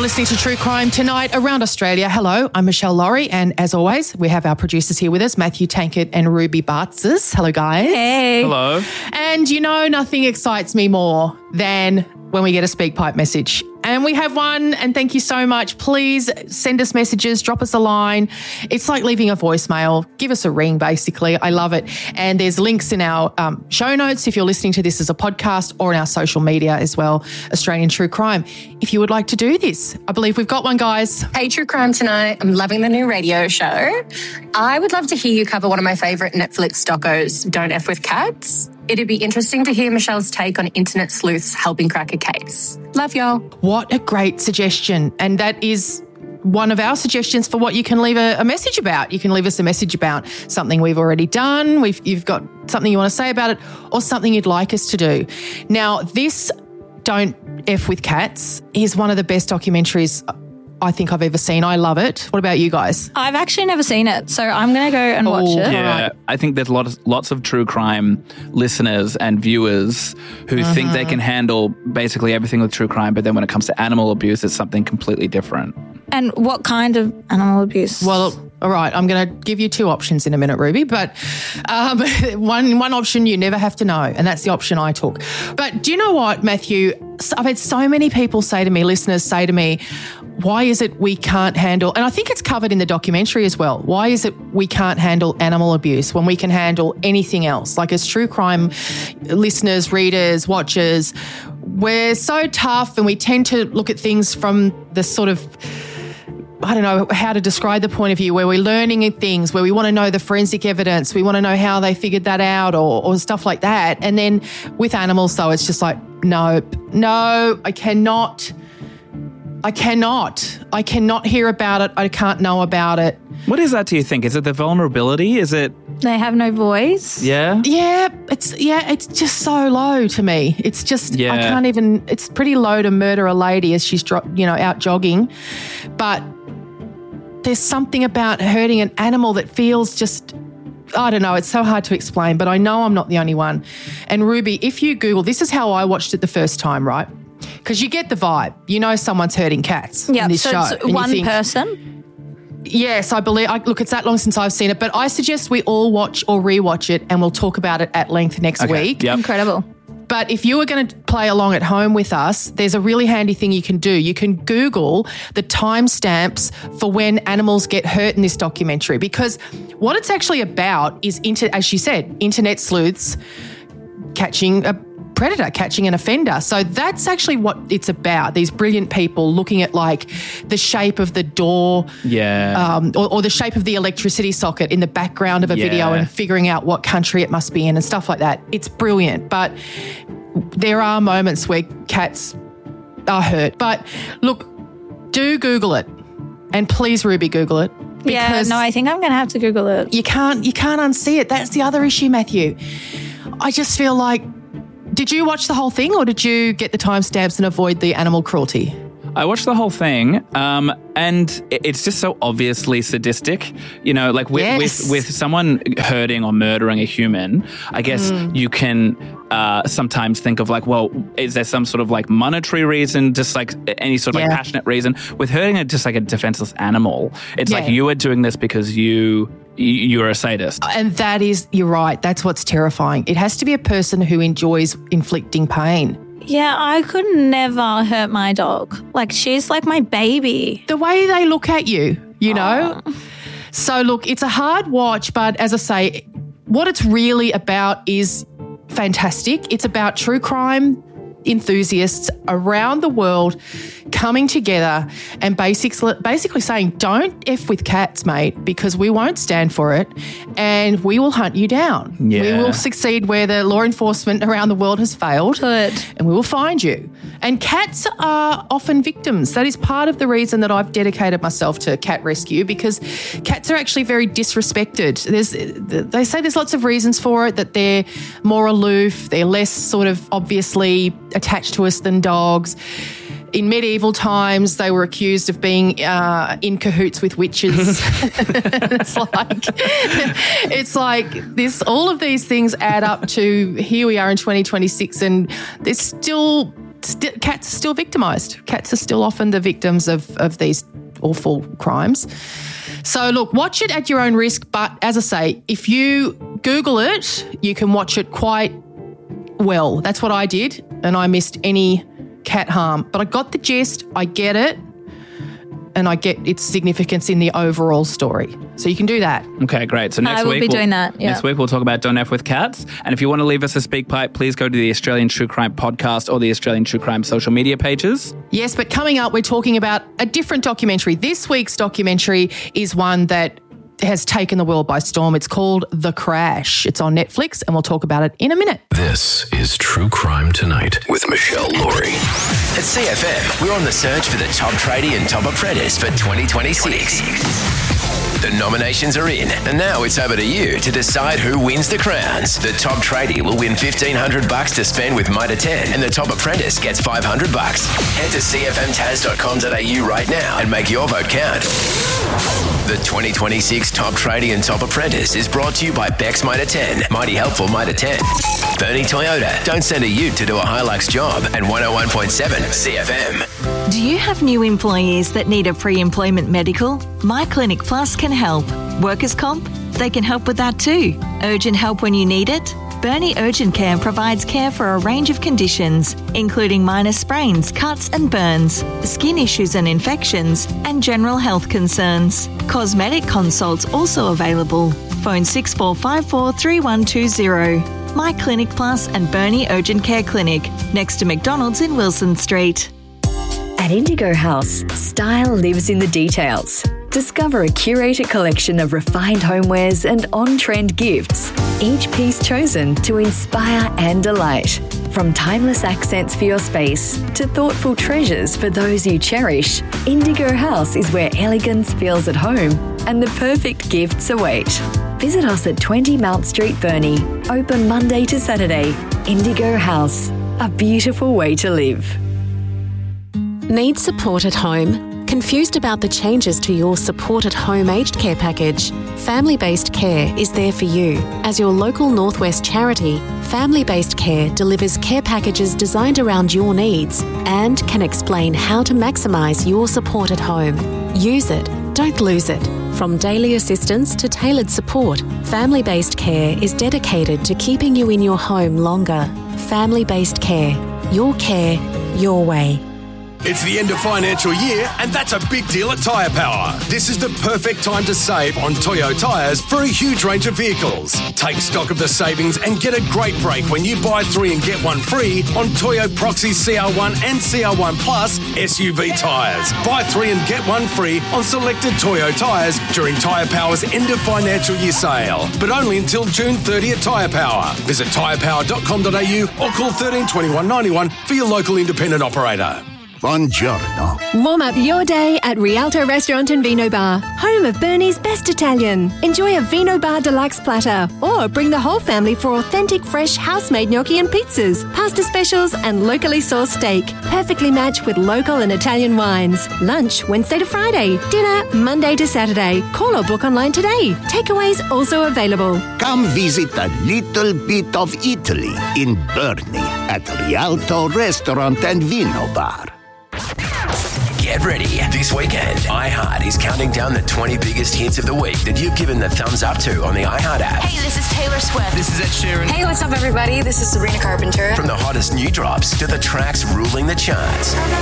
listening to True Crime Tonight around Australia. Hello, I'm Michelle Laurie, and as always, we have our producers here with us, Matthew Tankett and Ruby Bartzis. Hello, guys. Hey. Hello. And you know, nothing excites me more than when we get a SpeakPipe message. And we have one, and thank you so much. Please send us messages, drop us a line. It's like leaving a voicemail. Give us a ring, basically. I love it. And there's links in our show notes if you're listening to this as a podcast, or in our social media as well, Australian True Crime. If you would like to do this, I believe we've got one, guys. Hey, True Crime Tonight. I'm loving the new radio show. I would love to hear you cover one of my favourite Netflix docos, Don't F With Cats. It'd be interesting to hear Michelle's take on internet sleuths helping crack a case. Love y'all. What a great suggestion. And that is one of our suggestions for what you can leave a message about. You can leave us a message about something we've already done, you've got something you want to say about it, or something you'd like us to do. Now, this Don't F With Cats is one of the best documentaries I think I've ever seen. I love it. What about you guys? I've actually never seen it, so I'm going to go and watch it. Yeah, I think there's lots of true crime listeners and viewers who think they can handle basically everything with true crime, but then when it comes to animal abuse, it's something completely different. And what kind of animal abuse? Well, all right, I'm going to give you two options in a minute, Ruby, but one option you never have to know, and that's the option I took. But do you know what, Matthew? I've had so many people say to me, listeners say to me, why is it we can't handle, and I think it's covered in the documentary as well, why is it we can't handle animal abuse when we can handle anything else? Like, as true crime listeners, readers, watchers, we're so tough and we tend to look at things from the sort of, I don't know how to describe the point of view, where we're learning things, where we want to know the forensic evidence, we want to know how they figured that out, or stuff like that. And then with animals, though, it's just like, no, I cannot hear about it. I can't know about it. What is that, do you think? Is it the vulnerability? Is it... They have no voice? Yeah? Yeah, it's just so low to me. It's just, I can't even, it's pretty low to murder a lady as she's, out jogging. But there's something about hurting an animal that feels just, I don't know, it's so hard to explain, but I know I'm not the only one. And Ruby, if you Google, this is how I watched it the first time, right? Because you get the vibe. You know someone's hurting cats in this show. It's one person? Yes, I believe. Look, it's that long since I've seen it, but I suggest we all watch or rewatch it, and we'll talk about it at length next week. Yep. Incredible. But if you were going to play along at home with us, there's a really handy thing you can do. You can Google the timestamps for when animals get hurt in this documentary, because what it's actually about is, as she said, internet sleuths catching a predator, catching an offender. So that's actually what it's about. These brilliant people looking at like the shape of the door, or the shape of the electricity socket in the background of a video, and figuring out what country it must be in and stuff like that. It's brilliant. But there are moments where cats are hurt. But look, do Google it, and please, Ruby, Google it. I think I'm going to have to Google it. You can't unsee it. That's the other issue, Matthew. I just feel like, did you watch the whole thing, or did you get the timestamps and avoid the animal cruelty? I watched the whole thing, and it's just so obviously sadistic. You know, like with someone hurting or murdering a human, I guess you can sometimes think of like, well, is there some sort of like monetary reason, just like any sort of like passionate reason? With hurting just like a defenseless animal, it's like you are doing this because you're a sadist. And that is, you're right, that's what's terrifying. It has to be a person who enjoys inflicting pain. Yeah, I could never hurt my dog. Like, she's like my baby. The way they look at you, you know? So look, it's a hard watch, but as I say, what it's really about is fantastic. It's about true crime enthusiasts around the world coming together and basically saying, don't F with cats, mate, because we won't stand for it and we will hunt you down. Yeah. We will succeed where the law enforcement around the world has failed. Good. And we will find you. And cats are often victims. That is part of the reason that I've dedicated myself to cat rescue, because cats are actually very disrespected. They say there's lots of reasons for it, that they're more aloof, they're less sort of obviously attached to us than dogs. In medieval times, they were accused of being in cahoots with witches. it's like this. All of these things add up to here we are in 2026, and there's still cats are still victimised. Cats are still often the victims of these awful crimes. So look, watch it at your own risk. But as I say, if you Google it, you can watch it quite well. That's what I did, and I missed any cat harm. But I got the gist, I get it, and I get its significance in the overall story. So you can do that. Okay, great. So next I will week be doing that. Yeah. Next week we'll talk about Don't F with Cats. And if you want to leave us a speak pipe, please go to the Australian True Crime podcast or the Australian True Crime social media pages. Yes, but coming up, we're talking about a different documentary. This week's documentary is one that has taken the world by storm. It's called The Crash. It's on Netflix, and we'll talk about it in a minute. This is True Crime Tonight with Michelle Laurie. At CFM, we're on the search for the top tradie and top apprentice for 2026. The nominations are in, and now it's over to you to decide who wins the crowns. The top tradie will win $1,500 to spend with Mitre 10, and the top apprentice gets $500. Head to cfmtas.com.au right now and make your vote count. The 2026 Top Tradie and Top Apprentice is brought to you by Bex Mitre 10, Mighty Helpful Mitre 10. Bernie Toyota, don't send a ute to do a Hilux job, and 101.7 CFM. Do you have new employees that need a pre-employment medical? My Clinic Plus can help. Workers' comp? They can help with that too. Urgent help when you need it? Bernie Urgent Care provides care for a range of conditions, including minor sprains, cuts and burns, skin issues and infections, and general health concerns. Cosmetic consults also available. Phone 6454 3120. My Clinic Plus and Bernie Urgent Care Clinic, next to McDonald's in Wilson Street. At Indigo House, style lives in the details. Discover a curated collection of refined homewares and on-trend gifts, each piece chosen to inspire and delight. From timeless accents for your space to thoughtful treasures for those you cherish, Indigo House is where elegance feels at home and the perfect gifts await. Visit us at 20 Mount Street, Burnie. Open Monday to Saturday. Indigo House, a beautiful way to live. Need support at home? Confused about the changes to your Support at Home aged care package? Family Based Care is there for you. As your local Northwest charity, Family Based Care delivers care packages designed around your needs and can explain how to maximise your support at home. Use it, don't lose it. From daily assistance to tailored support, Family Based Care is dedicated to keeping you in your home longer. Family Based Care. Your care, your way. It's the end of financial year, and that's a big deal at Tyre Power. This is the perfect time to save on Toyo tyres for a huge range of vehicles. Take stock of the savings and get a great break when you buy 3 and get 1 free on Toyo Proxy CR1 and CR1 Plus SUV tyres. Buy 3 and get 1 free on selected Toyo tyres during Tyre Power's end of financial year sale, but only until June 30 at Tyre Power. Visit tyrepower.com.au or call 13 21 91 for your local independent operator. Buongiorno. Warm up your day at Rialto Restaurant and Vino Bar, home of Bernie's best Italian. Enjoy a Vino Bar Deluxe platter or bring the whole family for authentic fresh house-made gnocchi and pizzas, pasta specials and locally sourced steak, perfectly matched with local and Italian wines. Lunch Wednesday to Friday, dinner Monday to Saturday. Call or book online today. Takeaways also available. Come visit a little bit of Italy in Burnie at Rialto Restaurant and Vino Bar. Get ready. This weekend, iHeart is counting down the 20 biggest hits of the week that you've given the thumbs up to on the iHeart app. Hey, this is Taylor Swift. This is Ed Sheeran. Hey, what's up, everybody? This is Sabrina Carpenter. From the hottest new drops to the tracks ruling the charts.